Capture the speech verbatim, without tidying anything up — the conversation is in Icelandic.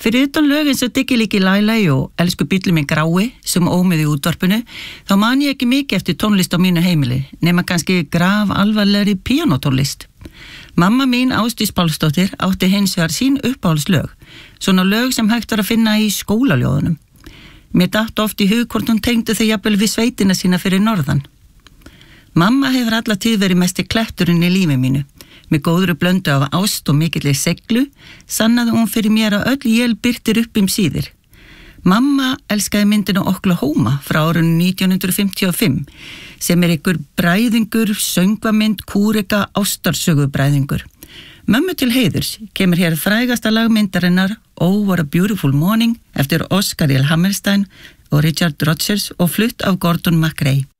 Fyrir utan lög eins og Diggi-Liggi Lælæ og Elsku bíllinn minn grái sem ómið í útvarpinu, þá man ég ekki mikið eftir tónlist á mínu heimili, nema kannski graf alvarlegri píanótónlist. Mamma mín Ásdís Pálsdóttir átti hins vegar sín uppáhaldslög, svona lög sem hægt var að finna í skólaljóðunum. Mér datt oft í hug hvort hún tengdi þau jafnvel við sveitina sína fyrir norðan. Mamma hefur alla tíð verið mesti kletturinn í lífi mínu. Með góðru blöndu af ást og mikilli seglu sannaði hún fyrir mér að öll él birtir upp um síðir. Mamma elskaði myndina Oklahoma frá árinu nítján hundruð fimmtíu og fimm sem er ykkur bræðingur, söngvamynd, kúreka, ástarsögubræðingur. Mömmu til heiðurs kemur hér frægasta lagmyndarinnar Oh What a Beautiful Morning eftir Oscar L. Hammerstein og Richard Rodgers og flutt af Gordon MacRae.